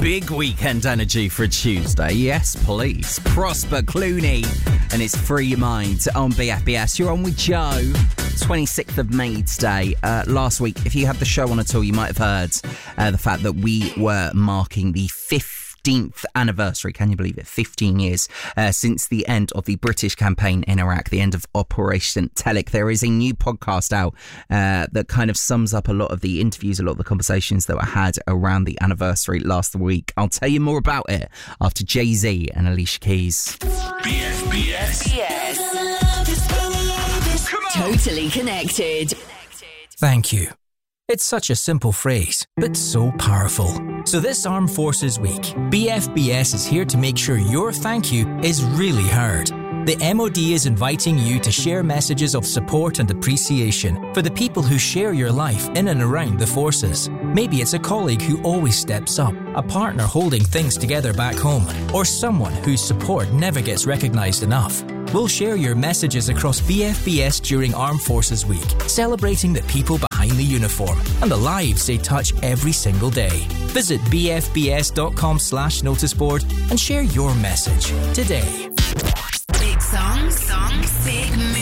big weekend energy for a Tuesday. Yes, please. Prosper Clooney and it's Free Your Mind on BFBS. You're on with Joe. 26th of May today. Last week, if you had the show on at all, you might have heard the fact that we were marking the 15th anniversary, can you believe it? 15 years since the end of the British campaign in Iraq, the end of Operation Telic. There is a new podcast out that kind of sums up a lot of the interviews, a lot of the conversations that were had around the anniversary last week. I'll tell you more about it after Jay-Z and Alicia Keys. BFBS. Totally connected. Thank you. It's such a simple phrase, but so powerful. So this Armed Forces Week, BFBS is here to make sure your thank you is really heard. The MOD is inviting you to share messages of support and appreciation for the people who share your life in and around the forces. Maybe it's a colleague who always steps up, a partner holding things together back home, or someone whose support never gets recognised enough. We'll share your messages across BFBS during Armed Forces Week, celebrating the people behind the uniform and the lives they touch every single day. Visit bfbs.com/noticeboard and share your message today. Big songs, big